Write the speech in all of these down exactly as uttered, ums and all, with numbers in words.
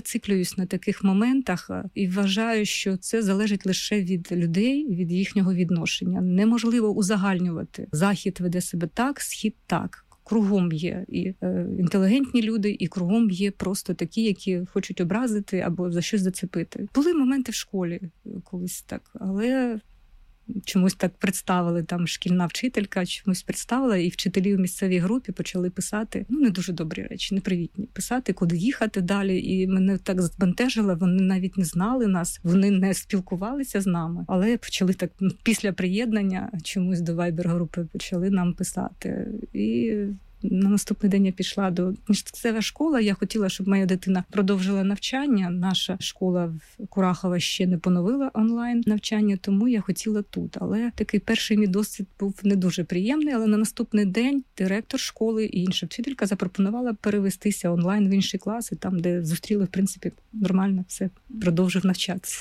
зациклююсь на таких моментах і вважаю, що це залежить лише від людей, від їхнього відношення. Неможливо узагальнювати. Захід веде себе так, схід так. Кругом є і е, інтелігентні люди, і кругом є просто такі, які хочуть образити або за щось зацепити. Були моменти в школі колись так, але чомусь так представили, там шкільна вчителька чомусь представила, і вчителі в місцевій групі почали писати, ну, не дуже добрі речі, непривітні. Писати, куди їхати далі, і мене так збентежило, вони навіть не знали нас, вони не спілкувалися з нами, але почали так, після приєднання чомусь до вайбер-групи почали нам писати. І на наступний день я пішла до місцева школа. Я хотіла, щоб моя дитина продовжила навчання. Наша школа в Курахова ще не поновила онлайн навчання, тому я хотіла тут. Але такий перший мій досвід був не дуже приємний. Але на наступний день директор школи і інша вчителька запропонувала перевестися онлайн в інші класи, там, де зустріли, в принципі, нормально все, продовжив навчатися.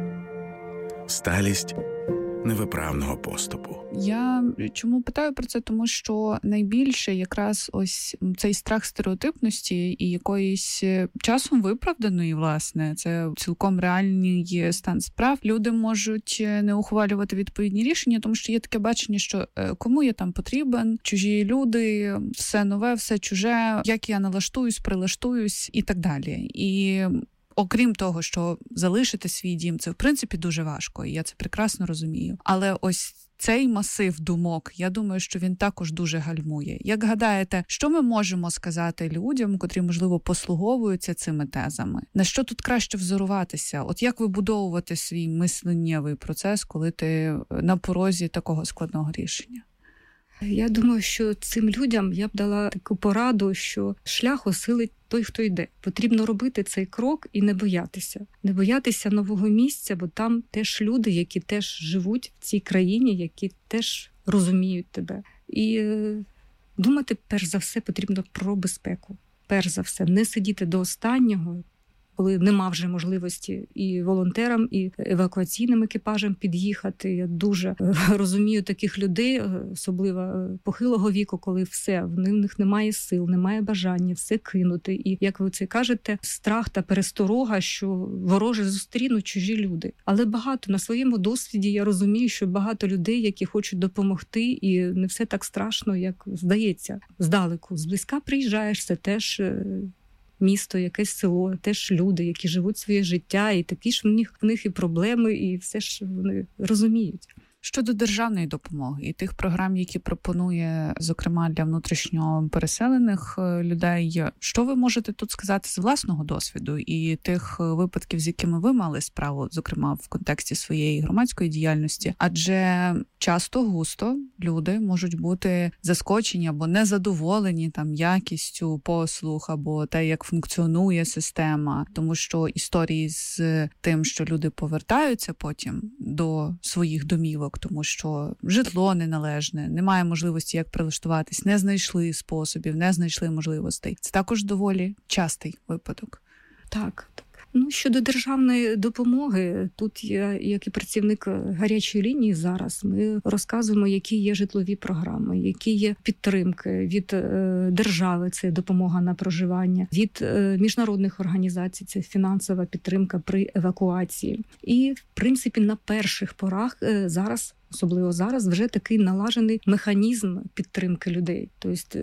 Сталість невиправного поступу. Я чому питаю про це? Тому що найбільше якраз ось цей страх стереотипності і якоїсь часом виправданої, власне, це цілком реальний стан справ. Люди можуть не ухвалювати відповідні рішення, тому що є таке бачення, що кому я там потрібен, чужі люди, все нове, все чуже, як я налаштуюсь, прилаштуюсь і так далі. І окрім того, що залишити свій дім, це в принципі дуже важко, і я це прекрасно розумію. Але ось цей масив думок, я думаю, що він також дуже гальмує. Як гадаєте, що ми можемо сказати людям, котрі, можливо, послуговуються цими тезами? На що тут краще взоруватися? От як вибудовувати свій мисленнєвий процес, коли ти на порозі такого складного рішення? Я думаю, що цим людям я б дала таку пораду, що шлях осилить той, хто йде. Потрібно робити цей крок і не боятися. Не боятися нового місця, бо там теж люди, які теж живуть в цій країні, які теж розуміють тебе. І думати, перш за все, потрібно про безпеку. Перш за все, не сидіти до останнього, коли нема вже можливості і волонтерам, і евакуаційним екіпажам під'їхати. Я дуже розумію таких людей, особливо похилого віку, коли все, в них немає сил, немає бажання все кинути. І, як ви це кажете, страх та пересторога, що вороже зустрінуть чужі люди. Але багато, на своєму досвіді я розумію, що багато людей, які хочуть допомогти, і не все так страшно, як здається. Здалеку, зблизька приїжджаєш, це теж місто, якесь село, теж люди, які живуть своє життя, і такі ж в них, в них і проблеми, і все ж вони розуміють. Щодо державної допомоги і тих програм, які пропонує, зокрема, для внутрішньо переселених людей, що ви можете тут сказати з власного досвіду і тих випадків, з якими ви мали справу, зокрема, в контексті своєї громадської діяльності? Адже часто-густо люди можуть бути заскочені або незадоволені там якістю послуг, або те, як функціонує система, тому що історії з тим, що люди повертаються потім до своїх домівок, тому що житло неналежне, немає можливості як прилаштуватись, не знайшли способів, не знайшли можливостей. Це також доволі частий випадок. Так, так. Ну, щодо державної допомоги, тут я, як і працівник гарячої лінії зараз, ми розказуємо, які є житлові програми, які є підтримки від е, держави, це допомога на проживання, від е, міжнародних організацій, це фінансова підтримка при евакуації. І, в принципі, на перших порах е, зараз, особливо зараз, вже такий налажений механізм підтримки людей. Тобто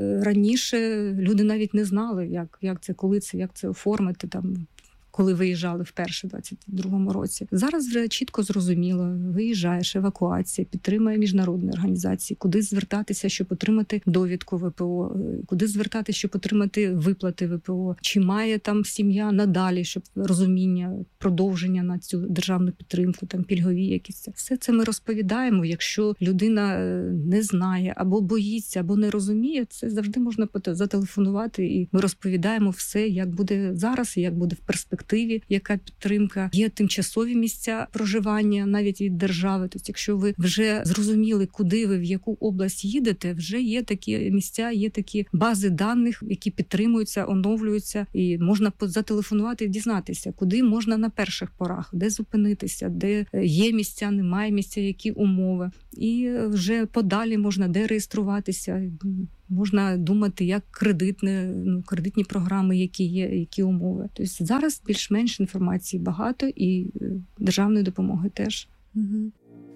раніше люди навіть не знали, як, як це, коли це, як це оформити там, коли виїжджали вперше в двадцять другому році. Зараз вже чітко зрозуміло, виїжджаєш, евакуація, підтримує міжнародні організації, куди звертатися, щоб отримати довідку ВПО, куди звертатися, щоб отримати виплати ВПО, чи має там сім'я надалі, щоб розуміння, продовження на цю державну підтримку, там пільгові якісь. Все це ми розповідаємо. Якщо людина не знає, або боїться, або не розуміє, це завжди можна зателефонувати, і ми розповідаємо все, як буде зараз, і як буде в перспективі. Яка підтримка, є тимчасові місця проживання навіть від держави. Тобто, якщо ви вже зрозуміли, куди ви, в яку область їдете, вже є такі місця, є такі бази даних, які підтримуються, оновлюються, і можна зателефонувати і дізнатися, куди можна на перших порах, де зупинитися, де є місця, немає місця, які умови. І вже подалі можна де реєструватися. можна думати, як кредитне, ну, кредитні програми, які є, які умови. Тобто зараз більш-менш інформації багато і державної допомоги теж. Угу.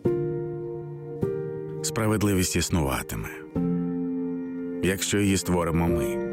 Справедливість існуватиме, якщо її створимо ми.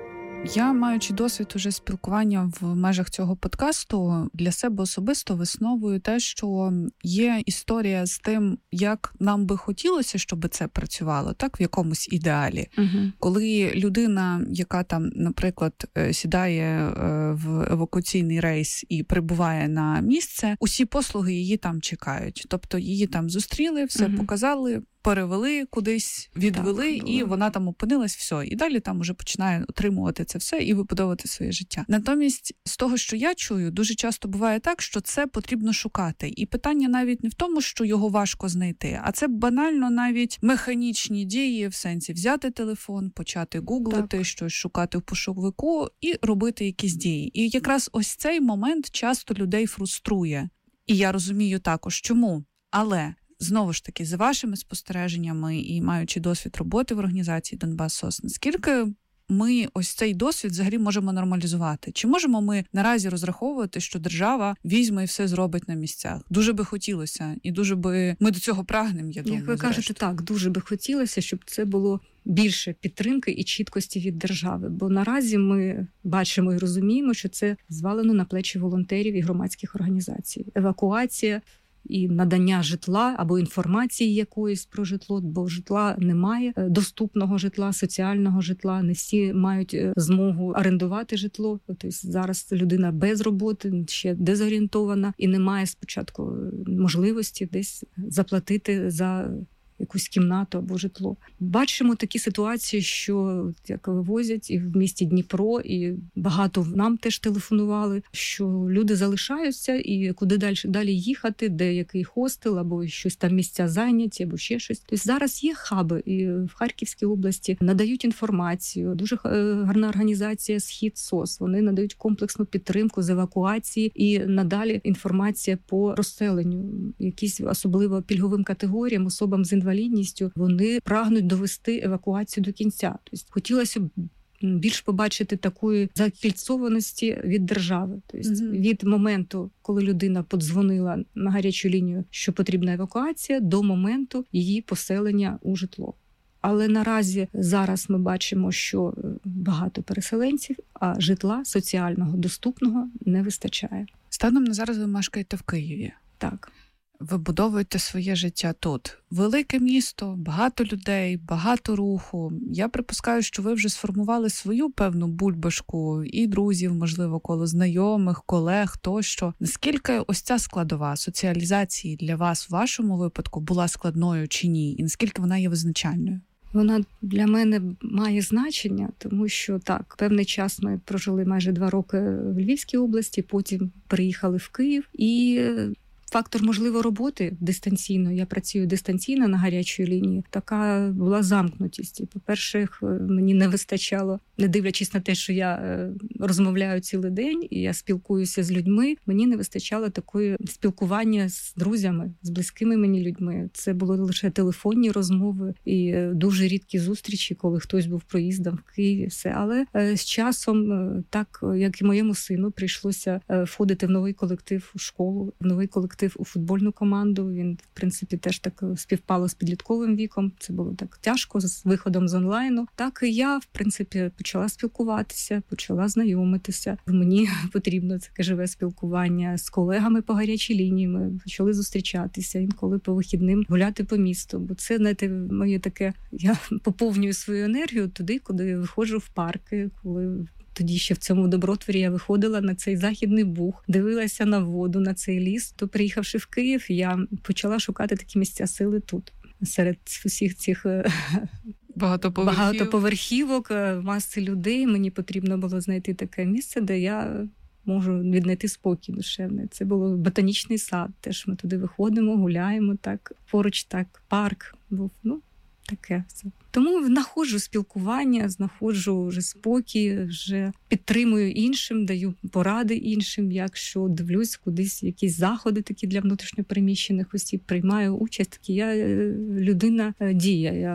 Я, маючи досвід уже спілкування в межах цього подкасту, для себе особисто висновую те, що є історія з тим, як нам би хотілося, щоб це працювало, так, в якомусь ідеалі. Угу. Коли людина, яка там, наприклад, сідає в евакуаційний рейс і прибуває на місце, усі послуги її там чекають. Тобто її там зустріли, все угу. показали, перевели кудись, відвели, так, і вона там опинилась, все. І далі там уже починає отримувати це все і вибудовувати своє життя. Натомість, з того, що я чую, дуже часто буває так, що це потрібно шукати. І питання навіть не в тому, що його важко знайти, а це банально навіть механічні дії, в сенсі взяти телефон, почати гуглити, так. щось шукати в пошуковику і робити якісь дії. І якраз ось цей момент часто людей фруструє. І я розумію також, чому. Але знову ж таки, за вашими спостереженнями і маючи досвід роботи в організації Донбас-СОС, наскільки ми ось цей досвід взагалі можемо нормалізувати? Чи можемо ми наразі розраховувати, що держава візьме і все зробить на місцях? Дуже би хотілося, і дуже би ми до цього прагнемо, я думаю. Як ви кажете, зрештою. Так, дуже би хотілося, щоб це було більше підтримки і чіткості від держави. Бо наразі ми бачимо і розуміємо, що це звалено на плечі волонтерів і громадських організацій. Евакуація і надання житла або інформації якоїсь про житло, бо житла немає, доступного житла, соціального житла, не всі мають змогу орендувати житло. Тобто зараз людина без роботи, ще дезорієнтована і не має спочатку можливості десь заплатити за якусь кімнату або житло. Бачимо такі ситуації, що як вивозять і в місті Дніпро, і багато нам теж телефонували, що люди залишаються і куди далі, далі їхати, де який хостел, або щось там місця зайняті, або ще щось. Тобто зараз є хаби, і в Харківській області надають інформацію. Дуже гарна організація «Схід СОС». Вони надають комплексну підтримку з евакуації і надалі інформація по розселенню. Якісь особливо пільговим категоріям, особам з інвалідністю, вони прагнуть довести евакуацію до кінця. Тобто хотілося б більш побачити такої закільцованості від держави. Тобто mm-hmm. від моменту, коли людина подзвонила на гарячу лінію, що потрібна евакуація, до моменту її поселення у житло. Але наразі зараз ми бачимо, що багато переселенців, а житла соціального, доступного не вистачає. Станом на зараз ви мешкаєте в Києві. Так. Ви будовуєте своє життя тут. Велике місто, багато людей, багато руху. Я припускаю, що ви вже сформували свою певну бульбашку і друзів, можливо, коло знайомих, колег, тощо. Наскільки ось ця складова соціалізації для вас в вашому випадку була складною чи ні? І наскільки вона є визначальною? Вона для мене має значення, тому що так, певний час ми прожили майже два роки в Львівській області, потім приїхали в Київ і фактор, можливо, роботи дистанційно. Я працюю дистанційно на гарячій лінії. Така була замкнутість. І, по-перше, мені не вистачало, не дивлячись на те, що я розмовляю цілий день, і я спілкуюся з людьми, мені не вистачало такої спілкування з друзями, з близькими мені людьми. Це були лише телефонні розмови і дуже рідкі зустрічі, коли хтось був проїздом в Києві. Все. Але з часом, так як і моєму сину, прийшлося входити в новий колектив у школу, в новий колектив у футбольну команду. Він, в принципі, теж так співпало з підлітковим віком. Це було так тяжко, з виходом з онлайну. Так і я, в принципі, почала спілкуватися, почала знайомитися. Мені потрібно таке живе спілкування з колегами по гарячій лінії. Ми почали зустрічатися, інколи по вихідним гуляти по місту. Бо це, знаєте, моє таке, я поповнюю свою енергію туди, куди я виходжу в парки, коли тоді ще в цьому Добротворі я виходила на цей Західний Буг, дивилася на воду, на цей ліс. То, приїхавши в Київ, я почала шукати такі місця сили тут. Серед усіх цих багатоповерхів. багатоповерхівок, маси людей, мені потрібно було знайти таке місце, де я можу віднайти спокій душевний. Це було ботанічний сад. Теж ми туди виходимо, гуляємо, так, поруч так, парк був, ну, таке все. Тому знаходжу спілкування, знаходжу вже спокій, вже підтримую іншим, даю поради іншим, якщо дивлюсь кудись якісь заходи такі для внутрішньопереміщених осіб, приймаю участь. Такі я людина дія, я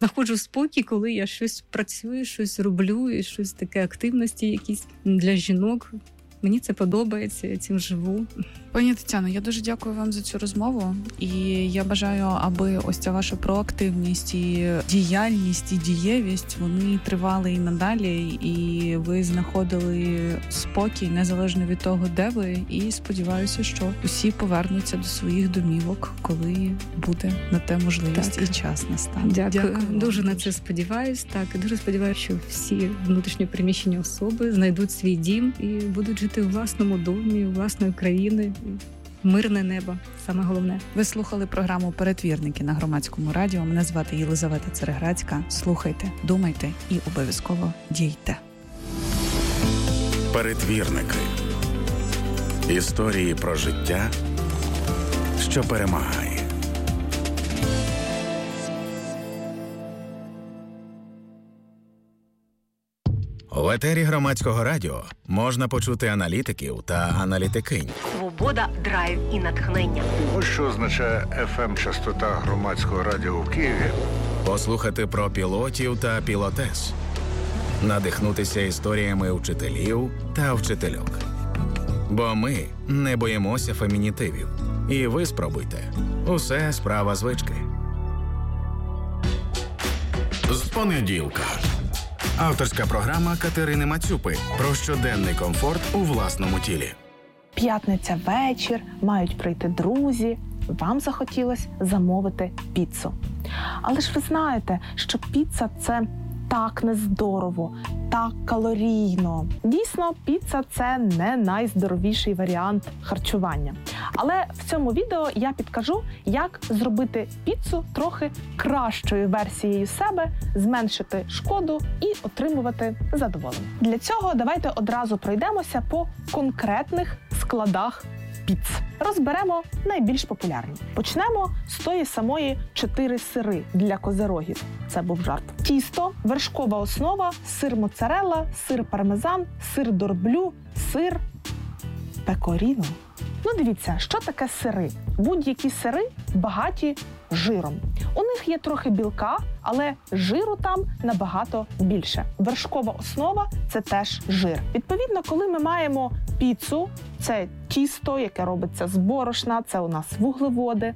знаходжу спокій, коли я щось працюю, щось роблю, і щось таке, активності якісь для жінок. Мені це подобається, я цим живу. Пані Тетяно, я дуже дякую вам за цю розмову. І я бажаю, аби ось ця ваша проактивність і діяльність, і дієвість, вони тривали і надалі, і ви знаходили спокій, незалежно від того, де ви. І сподіваюся, що усі повернуться до своїх домівок, коли буде на те можливість так. і час настане. Дякую. Дякую дуже, дуже на дуже. це сподіваюсь. Так, і дуже сподіваюся, що всі внутрішньо переміщені особи знайдуть свій дім і будуть жити у власному домі, у власної країни. Мирне небо, саме головне. Ви слухали програму «Перетвірники» на Громадському радіо. Мене звати Єлизавета Цереградська. Слухайте, думайте і обов'язково дійте. Перетвірники. Історії про життя, що перемагає. В етері Громадського радіо можна почути аналітиків та аналітикинь. Свобода, драйв і натхнення. Ось що означає еф ем-частота Громадського радіо в Києві. Послухати про пілотів та пілотес. Надихнутися історіями вчителів та вчительок. Бо ми не боїмося фемінітивів. І ви спробуйте. Усе справа звички. З понеділка. Авторська програма Катерини Мацюпи про щоденний комфорт у власному тілі. П'ятниця вечір, мають прийти друзі. Вам захотілося замовити піцу. Але ж ви знаєте, що піца – це так нездорово, так калорійно. Дійсно, піца – це не найздоровіший варіант харчування. Але в цьому відео я підкажу, як зробити піцу трохи кращою версією себе, зменшити шкоду і отримувати задоволення. Для цього давайте одразу пройдемося по конкретних складах піц. Розберемо найбільш популярні. Почнемо з тої самої чотири сири для козирогів. Це був жарт. Тісто, вершкова основа, сир моцарелла, сир пармезан, сир дорблю, сир пекоріно. Ну дивіться, що таке сири? Будь-які сири багаті жиром. У них є трохи білка, але жиру там набагато більше. Вершкова основа – це теж жир. Відповідно, коли ми маємо піцу, це тісто, яке робиться з борошна, це у нас вуглеводи.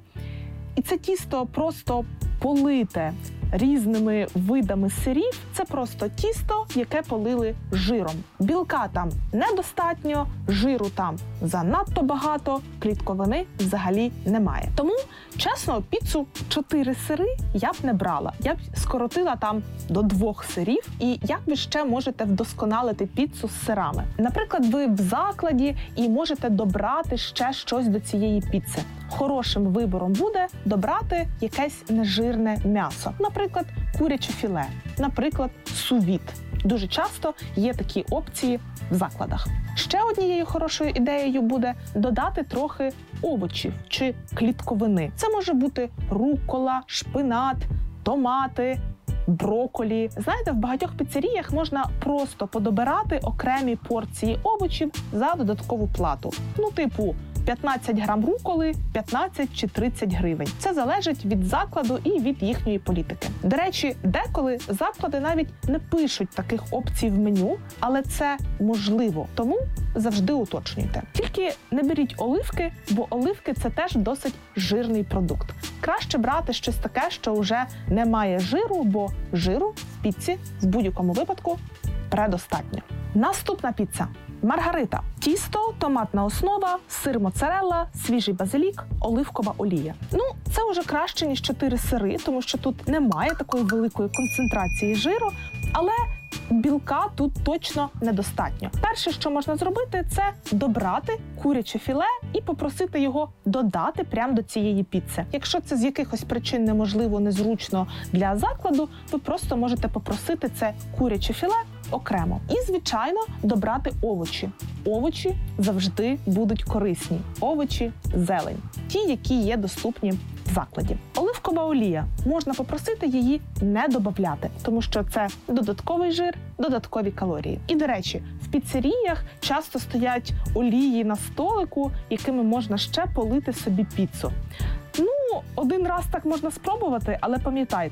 І це тісто просто полите різними видами сирів. Це просто тісто, яке полили жиром. Білка там недостатньо, жиру там занадто багато, клітковини взагалі немає. Тому, чесно, піцу чотири сири я б не брала. Я б скоротила там до двох сирів. І як ви ще можете вдосконалити піцу з сирами? Наприклад, ви в закладі і можете добрати ще щось до цієї піци. Хорошим вибором буде добрати якесь нежирне м'ясо. Наприклад, куряче філе, наприклад, сувіт. Дуже часто є такі опції в закладах. Ще однією хорошою ідеєю буде додати трохи овочів чи клітковини. Це може бути руккола, шпинат, томати, брокколі. Знаєте, в багатьох піцеріях можна просто подобирати окремі порції овочів за додаткову плату. Ну, типу, п'ятнадцять грам руколи, п'ятнадцять чи тридцять гривень. Це залежить від закладу і від їхньої політики. До речі, деколи заклади навіть не пишуть таких опцій в меню, але це можливо. Тому завжди уточнюйте. Тільки не беріть оливки, бо оливки – це теж досить жирний продукт. Краще брати щось таке, що вже не має жиру, бо жиру в піці в будь-якому випадку предостатньо. Наступна піца. Маргарита. Тісто, томатна основа, сир моцарелла, свіжий базилік, оливкова олія. Ну, це вже краще, ніж чотири сири, тому що тут немає такої великої концентрації жиру, але білка тут точно недостатньо. Перше, що можна зробити, це добрати куряче філе і попросити його додати прямо до цієї піци. Якщо це з якихось причин неможливо, незручно для закладу, ви просто можете попросити це куряче філе окремо. І, звичайно, добрати овочі. Овочі завжди будуть корисні. Овочі, зелень. Ті, які є доступні в закладі. Оливкова олія. Можна попросити її не додавати, тому що це додатковий жир, додаткові калорії. І, до речі, в піцеріях часто стоять олії на столику, якими можна ще полити собі піцу. Ну, один раз так можна спробувати, але пам'ятайте,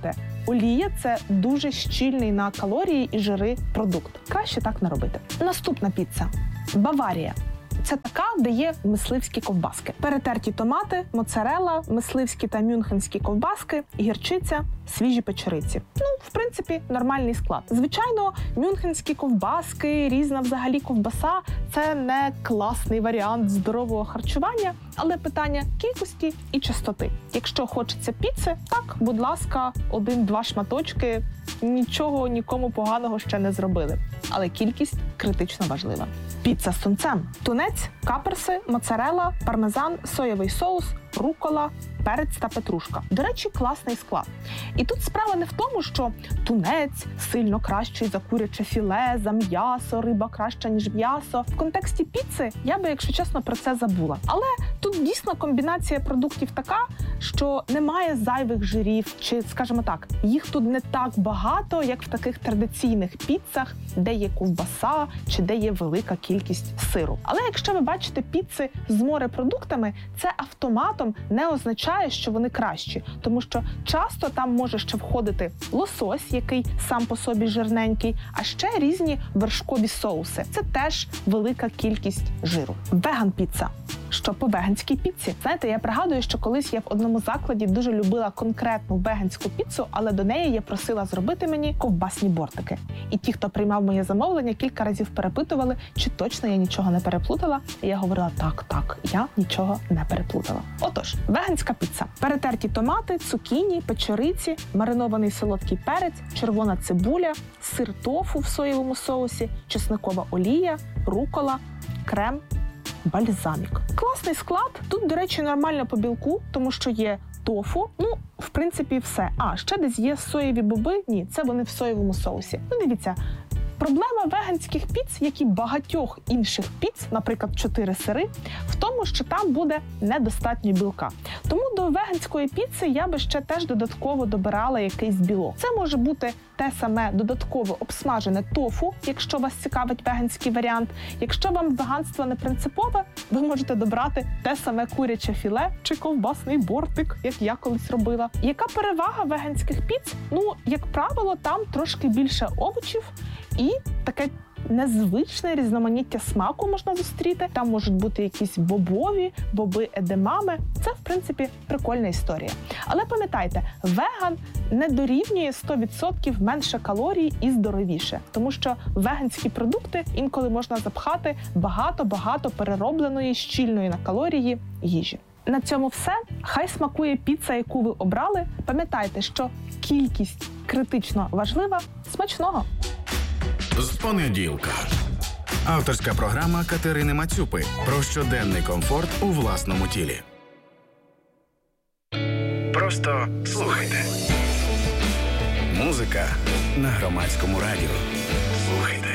олія – це дуже щільний на калорії і жири продукт. Краще так не робити. Наступна піца – Баварія. Це така, де є мисливські ковбаски. Перетерті томати, моцарелла, мисливські та мюнхенські ковбаски, гірчиця, свіжі печериці. Ну, в принципі, нормальний склад. Звичайно, мюнхенські ковбаски, різна взагалі ковбаса – це не класний варіант здорового харчування, але питання кількості і частоти. Якщо хочеться піци, так, будь ласка, один-два шматочки, нічого нікому поганого ще не зробили. Але кількість критично важлива. Піца з тунцем. Тунець, каперси, моцарелла, пармезан, соєвий соус, рукола, перець та петрушка. До речі, класний склад. І тут справа не в тому, що тунець сильно кращий за куряче філе, за м'ясо, риба краща, ніж м'ясо. В контексті піци я би, якщо чесно, про це забула. Але тут дійсно комбінація продуктів така, що немає зайвих жирів, чи, скажімо так, їх тут не так багато, як в таких традиційних піцах, де є ковбаса, чи де є велика кількість сиру. Але якщо ви бачите піци з морепродуктами, це автоматом не означає, що вони кращі, тому що часто там може ще входити лосось, який сам по собі жирненький, а ще різні вершкові соуси. Це теж велика кількість жиру. Веган-піца. Що по веганській піці? Знаєте, я пригадую, що колись я в одному закладі дуже любила конкретну веганську піцу, але до неї я просила зробити мені ковбасні бортики. І ті, хто приймав моє замовлення, кілька разів перепитували, чи точно я нічого не переплутала. І я говорила, так, так, я нічого не переплутала. Отож, веганська піца. Перетерті томати, цукіні, печериці, маринований солодкий перець, червона цибуля, сир тофу в соєвому соусі, чесникова олія, рукола, крем, бальзамік. Класний склад. Тут, до речі, нормально по білку, тому що є тофу. Ну, в принципі, все. А, ще десь є соєві боби. Ні, це вони в соєвому соусі. Ну, дивіться, проблема веганських піц, як і багатьох інших піц, наприклад, чотири сири, в тому, що там буде недостатньо білка. Тому до веганської піци я би ще теж додатково добирала якийсь білок. Це може бути те саме додатково обсмажене тофу, якщо вас цікавить веганський варіант. Якщо вам веганство не принципове, ви можете добрати те саме куряче філе чи ковбасний бортик, як я колись робила. Яка перевага веганських піц? Ну, як правило, там трошки більше овочів і таке незвичне різноманіття смаку можна зустріти. Там можуть бути якісь бобові, боби едемами. Це, в принципі, прикольна історія. Але пам'ятайте, веган не дорівнює сто відсотків менше калорій і здоровіше. Тому що веганські продукти інколи можна запхати багато-багато переробленої, щільної на калорії їжі. На цьому все. Хай смакує піца, яку ви обрали. Пам'ятайте, що кількість критично важлива. Смачного! З понеділка. Авторська програма Катерини Мацюпи про щоденний комфорт у власному тілі. Просто слухайте. Музика на Громадському радіо. Слухайте.